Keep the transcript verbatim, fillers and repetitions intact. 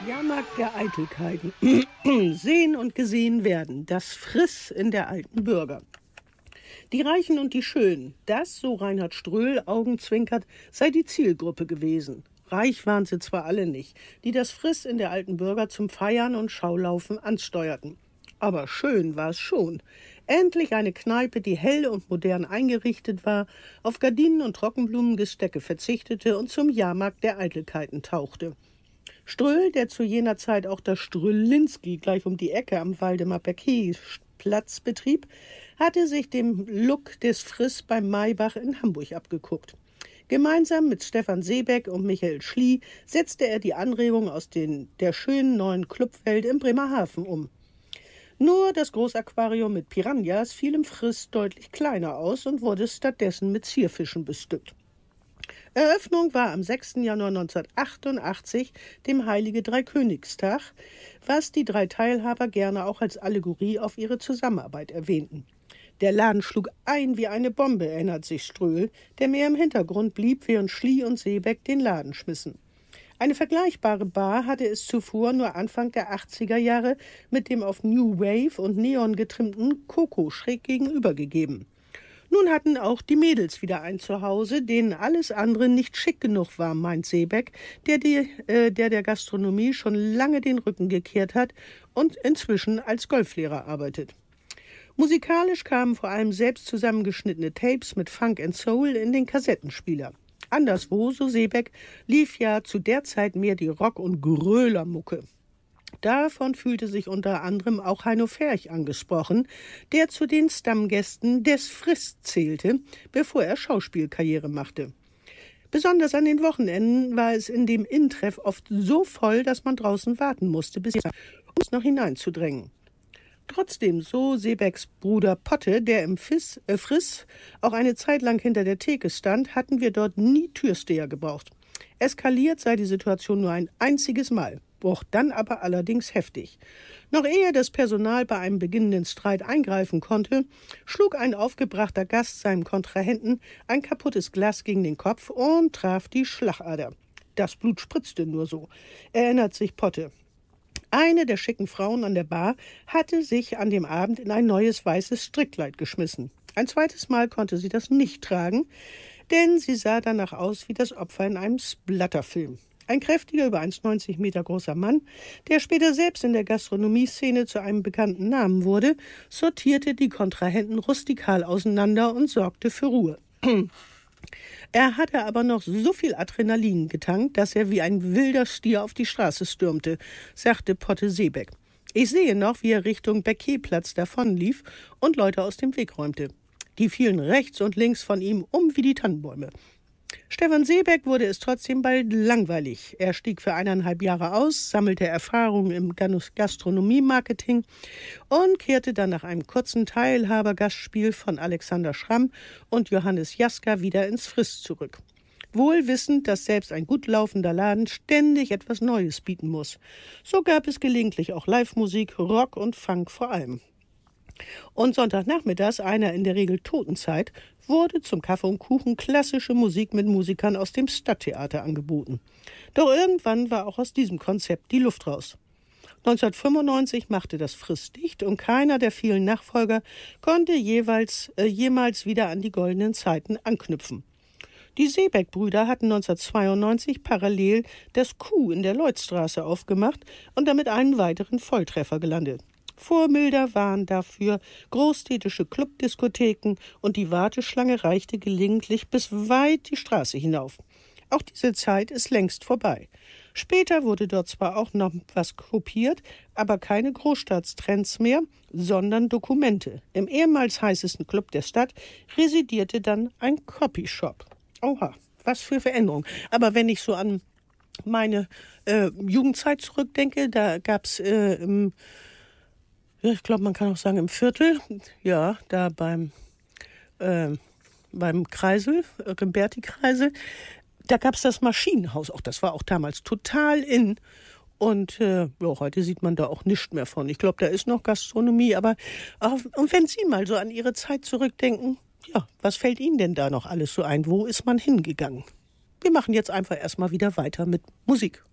Jahrmarkt der Eitelkeiten. Sehen und gesehen werden. Das Friss in der alten Bürger. Die Reichen und die Schönen, das, so Reinhard Ströhl augenzwinkert, sei die Zielgruppe gewesen. Reich waren sie zwar alle nicht, die das Friss in der alten Bürger zum Feiern und Schaulaufen ansteuerten. Aber schön war es schon. Endlich eine Kneipe, die hell und modern eingerichtet war, auf Gardinen und Trockenblumengestecke verzichtete und zum Jahrmarkt der Eitelkeiten tauchte. Ströhl, der zu jener Zeit auch das Strölinski gleich um die Ecke am Waldemar-Perquet-Platz betrieb, hatte sich den Look des Friss beim Maybach in Hamburg abgeguckt. Gemeinsam mit Stefan Seebeck und Michael Schlie setzte er die Anregung aus den, der schönen neuen Clubwelt in Bremerhaven um. Nur das Großaquarium mit Piranhas fiel im Friss deutlich kleiner aus und wurde stattdessen mit Zierfischen bestückt. Eröffnung war am sechsten Januar neunzehnhundertachtundachtzig, dem Heilige Dreikönigstag, was die drei Teilhaber gerne auch als Allegorie auf ihre Zusammenarbeit erwähnten. Der Laden schlug ein wie eine Bombe, erinnert sich Ströhl, der mehr im Hintergrund blieb, während Schlie und Seebeck den Laden schmissen. Eine vergleichbare Bar hatte es zuvor nur Anfang der achtziger Jahre mit dem auf New Wave und Neon getrimmten Coco schräg gegenüber gegeben. Nun hatten auch die Mädels wieder ein Zuhause, denen alles andere nicht schick genug war, meint Seebeck, der, die, äh, der der Gastronomie schon lange den Rücken gekehrt hat und inzwischen als Golflehrer arbeitet. Musikalisch kamen vor allem selbst zusammengeschnittene Tapes mit Funk and Soul in den Kassettenspieler. Anderswo, so Seebeck, lief ja zu der Zeit mehr die Rock- und Grölermucke. Davon fühlte sich unter anderem auch Heino Ferch angesprochen, der zu den Stammgästen des Friss zählte, bevor er Schauspielkarriere machte. Besonders an den Wochenenden war es in dem Inntreff oft so voll, dass man draußen warten musste, bis um es noch hineinzudrängen. Trotzdem, so Seebecks Bruder Potte, der im Fiss, äh, Friss auch eine Zeit lang hinter der Theke stand, hatten wir dort nie Türsteher gebraucht. Eskaliert sei die Situation nur ein einziges Mal. Boah, dann aber allerdings heftig. Noch ehe das Personal bei einem beginnenden Streit eingreifen konnte, schlug ein aufgebrachter Gast seinem Kontrahenten ein kaputtes Glas gegen den Kopf und traf die Schlagader. Das Blut spritzte nur so, erinnert sich Potte. Eine der schicken Frauen an der Bar hatte sich an dem Abend in ein neues weißes Strickkleid geschmissen. Ein zweites Mal konnte sie das nicht tragen, denn sie sah danach aus wie das Opfer in einem Splatterfilm. Ein kräftiger, über eins Komma neunzig Meter großer Mann, der später selbst in der Gastronomieszene zu einem bekannten Namen wurde, sortierte die Kontrahenten rustikal auseinander und sorgte für Ruhe. Er hatte aber noch so viel Adrenalin getankt, dass er wie ein wilder Stier auf die Straße stürmte, sagte Potte Seebeck. Ich sehe noch, wie er Richtung Perquet-Platz davonlief und Leute aus dem Weg räumte. Die fielen rechts und links von ihm um wie die Tannenbäume. Stefan Seebeck wurde es trotzdem bald langweilig. Er stieg für eineinhalb Jahre aus, sammelte Erfahrungen im Gastronomie-Marketing und kehrte dann nach einem kurzen Teilhabergastspiel von Alexander Schramm und Johannes Jaska wieder ins Friss zurück. Wohl wissend, dass selbst ein gut laufender Laden ständig etwas Neues bieten muss. So gab es gelegentlich auch Live-Musik, Rock und Funk vor allem. Und Sonntagnachmittags, einer in der Regel Totenzeit, wurde zum Kaffee und Kuchen klassische Musik mit Musikern aus dem Stadttheater angeboten. Doch irgendwann war auch aus diesem Konzept die Luft raus. neunzehnhundertfünfundneunzig machte das Friss dicht und keiner der vielen Nachfolger konnte jeweils, äh, jemals wieder an die goldenen Zeiten anknüpfen. Die Seebeck-Brüder hatten neunzehnhundertzweiundneunzig parallel das Kuh in der Lloydstraße aufgemacht und damit einen weiteren Volltreffer gelandet. Vorbilder waren dafür großstädtische Clubdiskotheken und die Warteschlange reichte gelegentlich bis weit die Straße hinauf. Auch diese Zeit ist längst vorbei. Später wurde dort zwar auch noch was kopiert, aber keine Großstadttrends mehr, sondern Dokumente. Im ehemals heißesten Club der Stadt residierte dann ein Copyshop. Oha, was für Veränderung. Aber wenn ich so an meine äh, Jugendzeit zurückdenke, da gab's äh, im Ja, ich glaube, man kann auch sagen im Viertel, ja, da beim, äh, beim Kreisel, äh, Remberti-Kreisel, da gab es das Maschinenhaus. Auch das war auch damals total in. Und äh, ja, heute sieht man da auch nichts mehr von. Ich glaube, da ist noch Gastronomie, aber äh, und wenn Sie mal so an Ihre Zeit zurückdenken, ja, was fällt Ihnen denn da noch alles so ein? Wo ist man hingegangen? Wir machen jetzt einfach erstmal wieder weiter mit Musik.